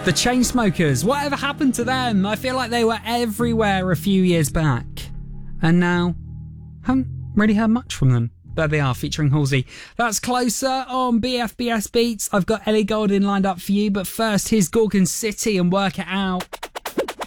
The Chainsmokers, whatever happened to them? I feel like they were everywhere a few years back. And now, haven't really heard much from them. There they are, featuring Halsey. That's Closer on BFBS Beats. I've got Ellie Goulding lined up for you, but first, here's Gorgon City and Work It Out.